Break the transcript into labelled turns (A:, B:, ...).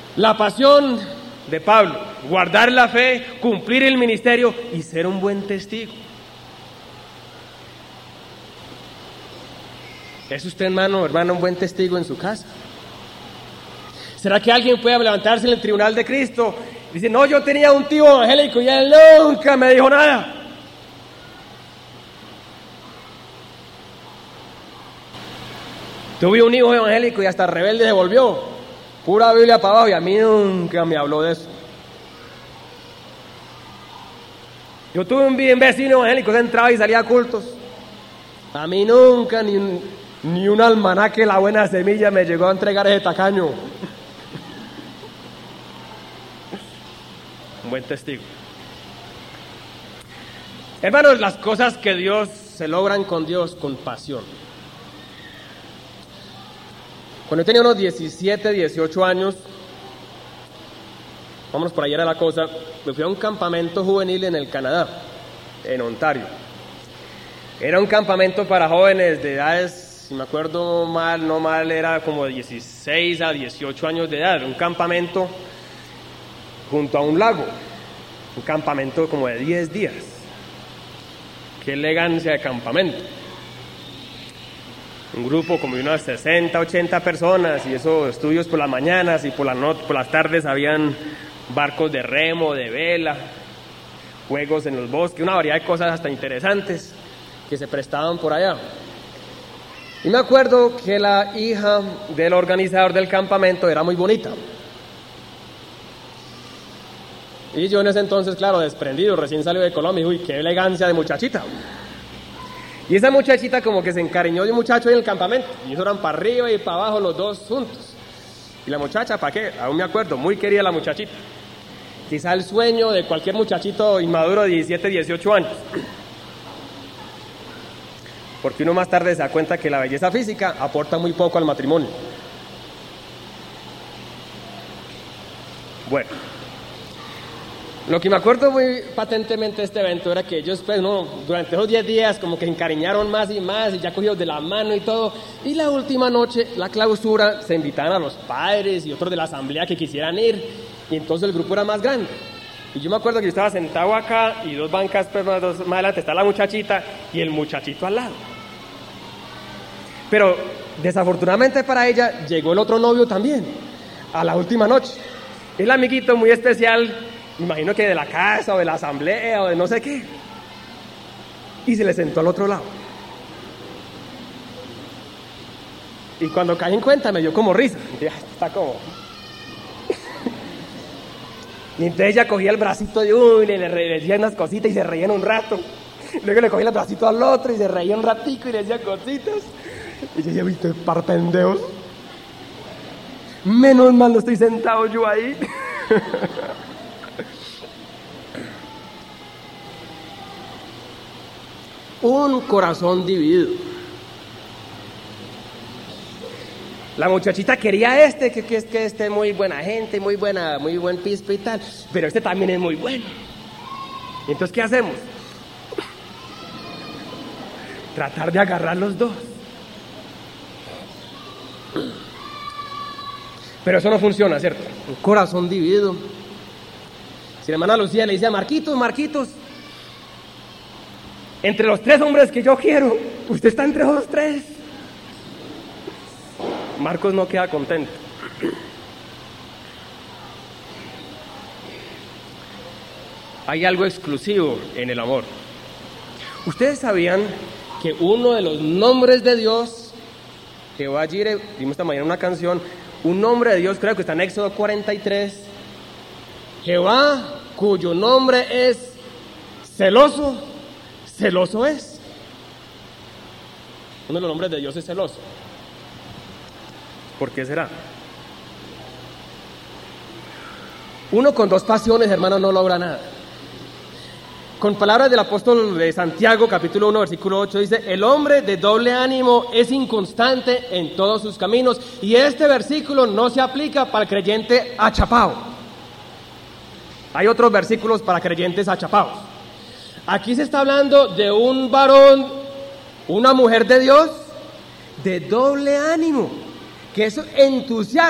A: La pasión de Pablo, guardar la fe, cumplir el ministerio y ser un buen testigo. ¿Es usted, hermana, un buen testigo en su casa? ¿Será que alguien puede levantarse en el tribunal de Cristo y decir, no, yo tenía un tío evangélico y él nunca me dijo nada? Tuve un hijo evangélico y hasta rebelde se volvió. Pura Biblia para abajo y a mí nunca me habló de eso. Yo tuve un vecino evangélico, se entraba y salía a cultos. A mí nunca ni un almanaque La Buena Semilla me llegó a entregar ese tacaño. Un buen testigo. Hermanos, las cosas que Dios se logran con Dios con pasión. Cuando yo tenía unos 17, 18 años, vámonos por allá era la cosa, me fui a un campamento juvenil en el Canadá, en Ontario. Era un campamento para jóvenes de edades, si me acuerdo mal, no mal, era como de 16 a 18 años de edad. Un campamento junto a un lago, un campamento como de 10 días. Qué elegancia de campamento. Un grupo como de unas 60, 80 personas, y esos estudios por las mañanas y por las tardes habían barcos de remo, de vela, juegos en los bosques, una variedad de cosas hasta interesantes que se prestaban por allá. Y me acuerdo que la hija del organizador del campamento era muy bonita. Y yo en ese entonces, claro, desprendido, recién salido de Colombia, uy, qué elegancia de muchachita. Y esa muchachita como que se encariñó de un muchacho en el campamento, y eso eran para arriba y para abajo los dos juntos. Y la muchacha, ¿para qué? Aún me acuerdo, muy querida la muchachita. Quizá el sueño de cualquier muchachito inmaduro de 17, 18 años. Porque uno más tarde se da cuenta que la belleza física aporta muy poco al matrimonio. Bueno, lo que me acuerdo muy patentemente de este evento era que ellos, pues, durante esos 10 días como que encariñaron más y más, y ya cogidos de la mano y todo, y la última noche, la clausura, se invitaban a los padres y otros de la asamblea que quisieran ir, y entonces el grupo era más grande. Y yo me acuerdo que yo estaba sentado acá, y dos bancas más adelante está la muchachita, y el muchachito al lado. Pero, desafortunadamente para ella, llegó el otro novio también, a la última noche. El amiguito muy especial, imagino que de la casa o de la asamblea o de no sé qué, y se le sentó al otro lado. Y cuando caí en cuenta me dio como risa, está como... Y entonces ella cogía el bracito de uno y le decía unas cositas y se reían un rato. Luego le cogía el bracito al otro y se reía un ratico y le decía cositas. Y yo decía, viste, par pendejos. Menos mal no estoy sentado yo ahí. Un corazón dividido. La muchachita quería que este es muy buena gente, muy buen pispe y tal, pero este también es muy bueno. Entonces, ¿qué hacemos? Tratar de agarrar los dos. Pero eso no funciona, ¿cierto? Un corazón dividido. Si la hermana Lucía le dice a Marquitos, entre los 3 hombres que yo quiero, usted está entre esos 3. Marcos no queda contento. Hay algo exclusivo en el amor. ¿Ustedes sabían que uno de los nombres de Dios, Jehová Jireh, vimos esta mañana una canción, un nombre de Dios, creo que está en Éxodo 43, Jehová, cuyo nombre es celoso, celoso es? Uno de los nombres de Dios es celoso. ¿Por qué será? Uno con 2 pasiones, hermano, no logra nada. Con palabras del apóstol de Santiago, capítulo 1, versículo 8, dice, el hombre de doble ánimo es inconstante en todos sus caminos. Y este versículo no se aplica para el creyente achapao. Hay otros versículos para creyentes achapaos. Aquí se está hablando de un varón, una mujer de Dios, de doble ánimo, que es entusiasta.